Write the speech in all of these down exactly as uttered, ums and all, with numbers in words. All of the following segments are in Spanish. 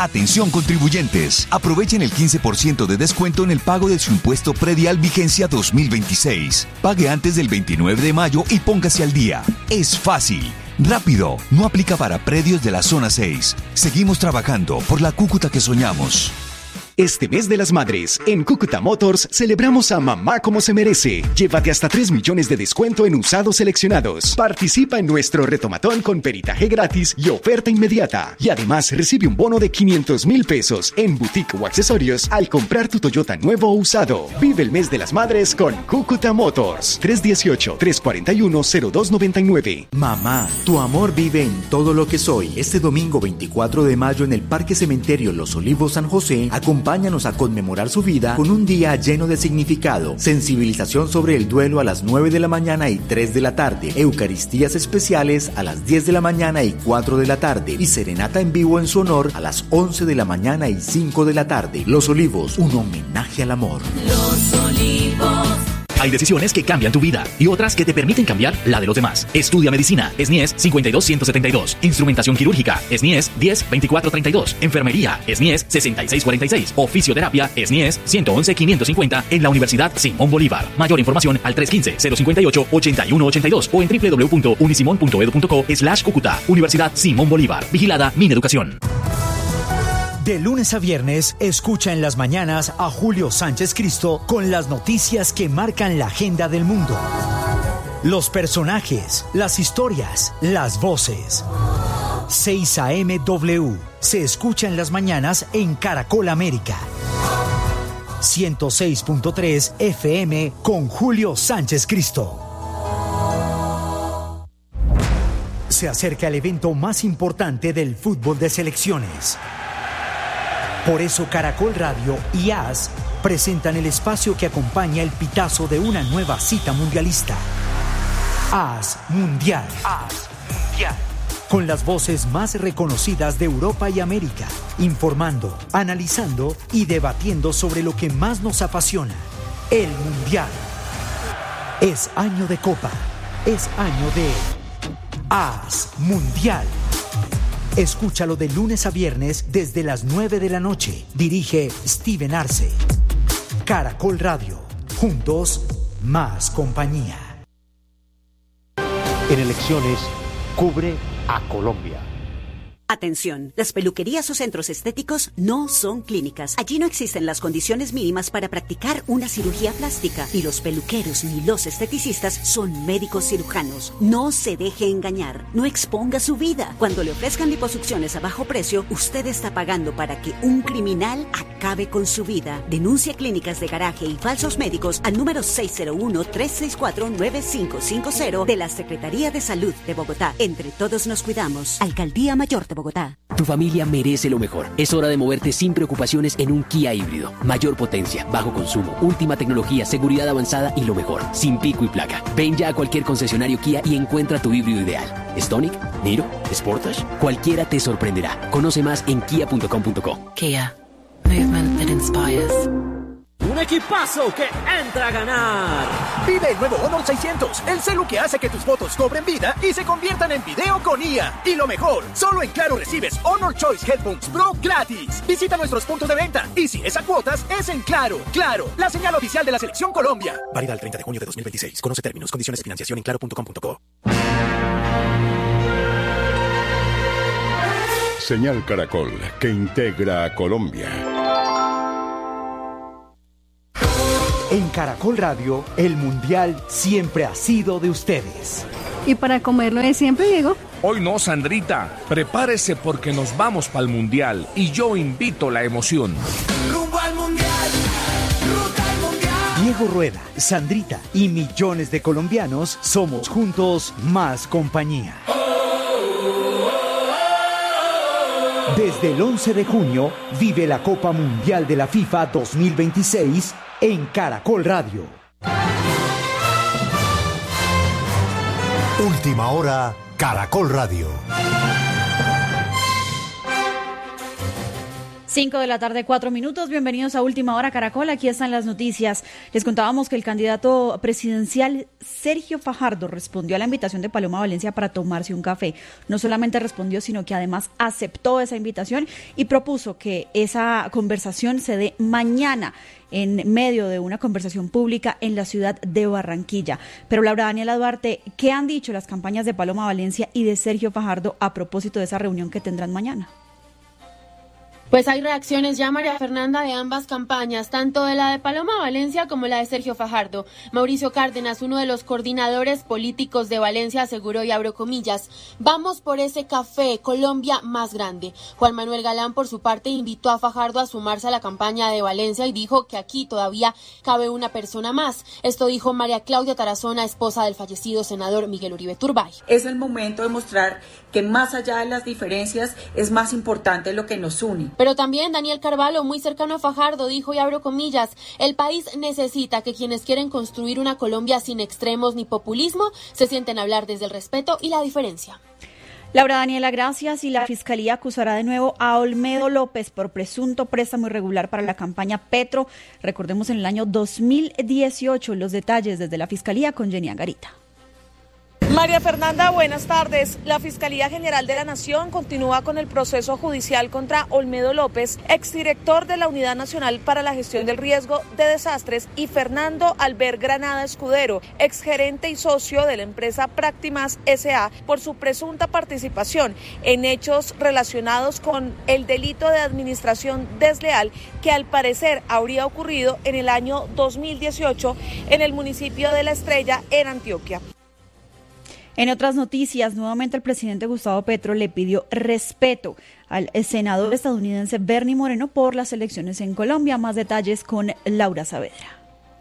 Atención contribuyentes, aprovechen el quince por ciento de descuento en el pago de su impuesto predial vigencia dos mil veintiséis. Pague antes del veintinueve de mayo y póngase al día. Es fácil, rápido, no aplica para predios de la zona seis. Seguimos trabajando por la Cúcuta que soñamos. Este mes de las madres, en Cúcuta Motors celebramos a mamá como se merece. Llévate hasta tres millones de descuento en usados seleccionados. Participa en nuestro retomatón con peritaje gratis y oferta inmediata. Y además recibe un bono de quinientos mil pesos en boutique o accesorios al comprar tu Toyota nuevo o usado. Vive el mes de las madres con Cúcuta Motors. tres uno ocho, tres cuatro uno, cero dos nueve nueve. Mamá, tu amor vive en todo lo que soy. Este domingo veinticuatro de mayo en el Parque Cementerio Los Olivos San José, acompáñanos a conmemorar su vida con un día lleno de significado. Sensibilización sobre el duelo a las nueve de la mañana y tres de la tarde. Eucaristías especiales a las diez de la mañana y cuatro de la tarde. Y serenata en vivo en su honor a las once de la mañana y cinco de la tarde. Los Olivos, un homenaje al amor. Los Olivos. Hay decisiones que cambian tu vida y otras que te permiten cambiar la de los demás. Estudia medicina, S N I E S cincuenta y dos ciento setenta y dos. Instrumentación quirúrgica, S N I E S diez veinticuatro treinta y dos. Enfermería, S N I E S sesenta y seis cuarenta y seis. O fisioterapia, S N I E S ciento once quinientos cincuenta en la Universidad Simón Bolívar. Mayor información al tres uno cinco, cero cinco ocho, ocho uno ocho dos o en doble u doble u doble u punto unisimon punto edu punto co slash Cúcuta. Universidad Simón Bolívar. Vigilada Mineducación. De lunes a viernes, escucha en las mañanas a Julio Sánchez Cristo con las noticias que marcan la agenda del mundo. Los personajes, las historias, las voces. seis A M W se escucha en las mañanas en Caracol América. ciento seis punto tres F M con Julio Sánchez Cristo. Se acerca el evento más importante del fútbol de selecciones. Por eso Caracol Radio y A S presentan el espacio que acompaña el pitazo de una nueva cita mundialista. A S Mundial. A S Mundial. Con las voces más reconocidas de Europa y América, informando, analizando y debatiendo sobre lo que más nos apasiona, el Mundial. Es año de Copa, es año de A S Mundial. Escúchalo de lunes a viernes desde las nueve de la noche. Dirige Steven Arce. Caracol Radio. Juntos, más compañía. En elecciones, cubre a Colombia. Atención, las peluquerías o centros estéticos no son clínicas. Allí no existen las condiciones mínimas para practicar una cirugía plástica y los peluqueros ni los esteticistas son médicos cirujanos. No se deje engañar, no exponga su vida. Cuando le ofrezcan liposucciones a bajo precio, usted está pagando para que un criminal acabe con su vida. Denuncia clínicas de garaje y falsos médicos al número seis cero uno, tres seis cuatro, nueve cinco cinco cero de la Secretaría de Salud de Bogotá. Entre todos nos cuidamos. Alcaldía Mayor de Bogotá. Tu familia merece lo mejor. Es hora de moverte sin preocupaciones en un Kia híbrido. Mayor potencia, bajo consumo, última tecnología, seguridad avanzada y lo mejor, sin pico y placa. Ven ya a cualquier concesionario Kia y encuentra tu híbrido ideal. Stonic, Niro, Sportage, cualquiera te sorprenderá. Conoce más en kia punto com punto co. Kia. Movement that inspires. Un equipazo que entra a ganar. Vive el nuevo Honor seiscientos, el celu que hace que tus fotos cobren vida y se conviertan en video con I A. Y lo mejor, solo en Claro recibes Honor Choice Headphones Pro gratis. Visita nuestros puntos de venta y si es a cuotas, es en Claro. Claro, la señal oficial de la Selección Colombia. Válida el treinta de junio de dos mil veintiséis. Conoce términos, condiciones de financiación en claro punto com punto co. Señal Caracol, que integra a Colombia. En Caracol Radio, el Mundial siempre ha sido de ustedes. ¿Y para comerlo de siempre, Diego? Hoy no, Sandrita. Prepárese porque nos vamos para el Mundial y yo invito la emoción. Rumbo al Mundial, ruta al Mundial. Diego Rueda, Sandrita y millones de colombianos somos juntos más compañía. Desde el once de junio, vive la Copa Mundial de la FIFA dos mil veintiséis en Caracol Radio. Última hora, Caracol Radio. Cinco de la tarde, cuatro minutos. Bienvenidos a Última Hora Caracol. Aquí están las noticias. Les contábamos que el candidato presidencial Sergio Fajardo respondió a la invitación de Paloma Valencia para tomarse un café. No solamente respondió, sino que además aceptó esa invitación y propuso que esa conversación se dé mañana en medio de una conversación pública en la ciudad de Barranquilla. Pero Laura Daniela Duarte, ¿qué han dicho las campañas de Paloma Valencia y de Sergio Fajardo a propósito de esa reunión que tendrán mañana? Pues hay reacciones ya, María Fernanda, de ambas campañas, tanto de la de Paloma Valencia como la de Sergio Fajardo. Mauricio Cárdenas, uno de los coordinadores políticos de Valencia, aseguró, y abro comillas, vamos por ese café, Colombia más grande. Juan Manuel Galán, por su parte, invitó a Fajardo a sumarse a la campaña de Valencia y dijo que aquí todavía cabe una persona más. Esto dijo María Claudia Tarazona, esposa del fallecido senador Miguel Uribe Turbay. Es el momento de mostrar que más allá de las diferencias es más importante lo que nos une. Pero también Daniel Carvalho, muy cercano a Fajardo, dijo, y abro comillas, el país necesita que quienes quieren construir una Colombia sin extremos ni populismo se sienten a hablar desde el respeto y la diferencia. Laura Daniela, gracias. Y la Fiscalía acusará de nuevo a Olmedo López por presunto préstamo irregular para la campaña Petro. Recordemos en el año dos mil dieciocho. Los detalles desde la Fiscalía con Jenny Angarita. María Fernanda, buenas tardes. La Fiscalía General de la Nación continúa con el proceso judicial contra Olmedo López, exdirector de la Unidad Nacional para la Gestión del Riesgo de Desastres, y Fernando Albert Granada Escudero, exgerente y socio de la empresa Practimas S A, por su presunta participación en hechos relacionados con el delito de administración desleal que al parecer habría ocurrido en el año dos mil dieciocho en el municipio de La Estrella, en Antioquia. En otras noticias, nuevamente el presidente Gustavo Petro le pidió respeto al senador estadounidense Bernie Moreno por las elecciones en Colombia. Más detalles con Laura Saavedra.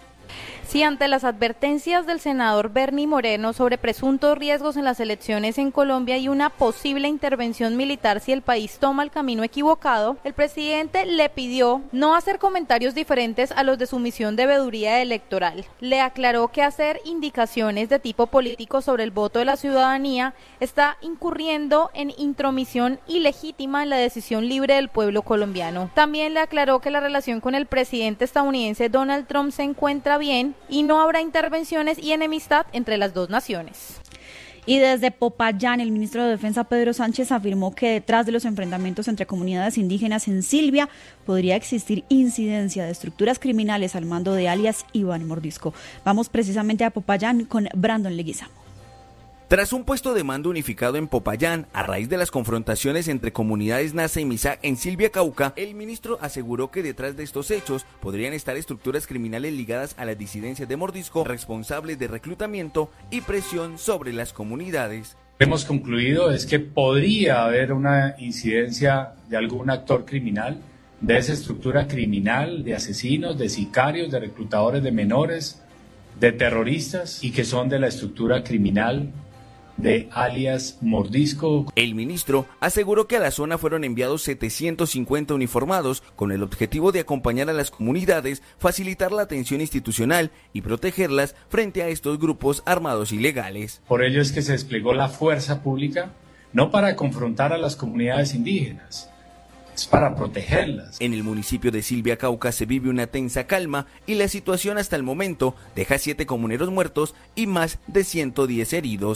Sí, ante las advertencias del senador Bernie Moreno sobre presuntos riesgos en las elecciones en Colombia y una posible intervención militar si el país toma el camino equivocado, el presidente le pidió no hacer comentarios diferentes a los de su misión de veeduría electoral. Le aclaró que hacer indicaciones de tipo político sobre el voto de la ciudadanía está incurriendo en intromisión ilegítima en la decisión libre del pueblo colombiano. También le aclaró que la relación con el presidente estadounidense Donald Trump se encuentra bien y no habrá intervenciones y enemistad entre las dos naciones. Y desde Popayán, el ministro de Defensa Pedro Sánchez afirmó que detrás de los enfrentamientos entre comunidades indígenas en Silvia podría existir incidencia de estructuras criminales al mando de alias Iván Mordisco. Vamos precisamente a Popayán con Brandon Leguizamo. Tras un puesto de mando unificado en Popayán, a raíz de las confrontaciones entre comunidades Nasa y Misa en Silvia, Cauca, el ministro aseguró que detrás de estos hechos podrían estar estructuras criminales ligadas a las disidencias de Mordisco, responsables de reclutamiento y presión sobre las comunidades. Hemos concluido es que podría haber una incidencia de algún actor criminal, de esa estructura criminal, de asesinos, de sicarios, de reclutadores de menores, de terroristas, y que son de la estructura criminal de alias Mordisco. El ministro aseguró que a la zona fueron enviados setecientos cincuenta uniformados con el objetivo de acompañar a las comunidades, facilitar la atención institucional y protegerlas frente a estos grupos armados ilegales. Por ello es que se desplegó la fuerza pública, no para confrontar a las comunidades indígenas, es para protegerlas. En el municipio de Silvia, Cauca, se vive una tensa calma y la situación hasta el momento deja siete comuneros muertos y más de ciento diez heridos.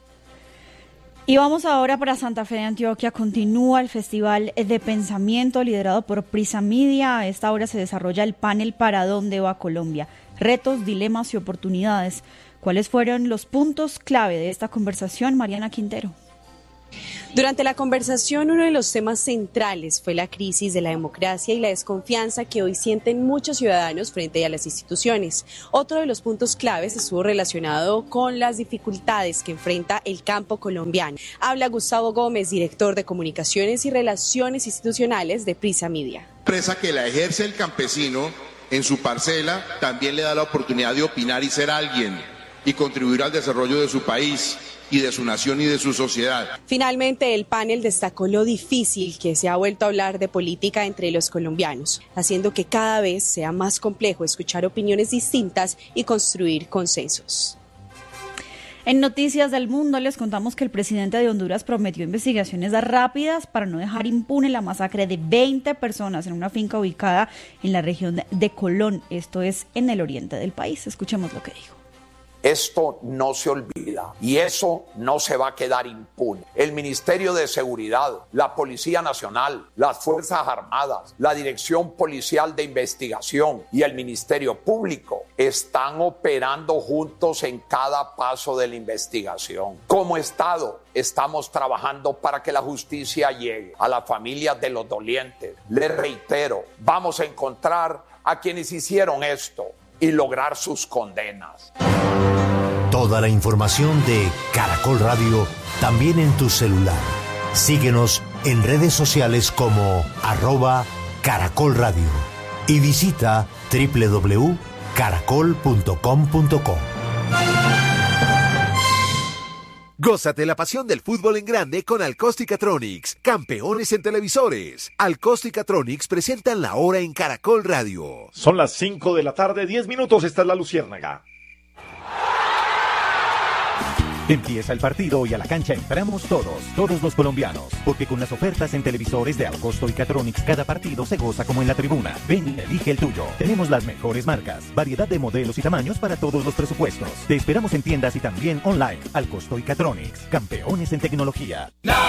Y vamos ahora para Santa Fe de Antioquia. Continúa el Festival de Pensamiento liderado por Prisa Media. A esta hora se desarrolla el panel ¿Para dónde va Colombia? Retos, dilemas y oportunidades. ¿Cuáles fueron los puntos clave de esta conversación, Mariana Quintero? Durante la conversación, uno de los temas centrales fue la crisis de la democracia y la desconfianza que hoy sienten muchos ciudadanos frente a las instituciones. Otro de los puntos claves estuvo relacionado con las dificultades que enfrenta el campo colombiano. Habla Gustavo Gómez, director de Comunicaciones y Relaciones Institucionales de Prisa Media. La empresa que la ejerce el campesino en su parcela también le da la oportunidad de opinar y ser alguien y contribuir al desarrollo de su país y de su nación y de su sociedad. Finalmente, el panel destacó lo difícil que se ha vuelto a hablar de política entre los colombianos, haciendo que cada vez sea más complejo escuchar opiniones distintas y construir consensos. En Noticias del Mundo les contamos que el presidente de Honduras prometió investigaciones rápidas para no dejar impune la masacre de veinte personas en una finca ubicada en la región de Colón, esto es en el oriente del país. Escuchemos lo que dijo. Esto no se olvida y eso no se va a quedar impune. El Ministerio de Seguridad, la Policía Nacional, las Fuerzas Armadas, la Dirección Policial de Investigación y el Ministerio Público están operando juntos en cada paso de la investigación. Como Estado, estamos trabajando para que la justicia llegue a las familias de los dolientes. Les reitero, vamos a encontrar a quienes hicieron esto y lograr sus condenas. Toda la información de Caracol Radio también en tu celular. Síguenos en redes sociales como arroba Caracol Radio y visita doble u doble u doble u punto caracol punto com punto co. Gózate la pasión del fútbol en grande con Alcóstica-Tronics, campeones en televisores. Alcóstica-Tronics presentan la hora en Caracol Radio. Son las cinco de la tarde, diez minutos, esta es la Luciérnaga. Empieza el partido y a la cancha entramos todos, todos los colombianos, porque con las ofertas en televisores de Alcosto y Catronics cada partido se goza como en la tribuna. Ven y elige el tuyo. Tenemos las mejores marcas, variedad de modelos y tamaños para todos los presupuestos. Te esperamos en tiendas y también online. Alcosto y Catronics, campeones en tecnología.